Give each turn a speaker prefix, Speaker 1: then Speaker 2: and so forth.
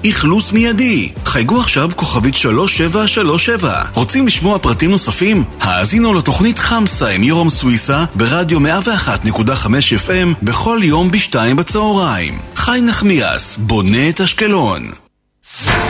Speaker 1: אכלוס מיידי. חייגו עכשיו כוכבית 3737. רוצים לשמוע פרטים נוספים? האזינו לתוכנית חמסה עם יורם סוויסה ברדיו 101.5 FM בכל יום ב-2 בצהריים. חי נחמיאס, בונה את אשקלון.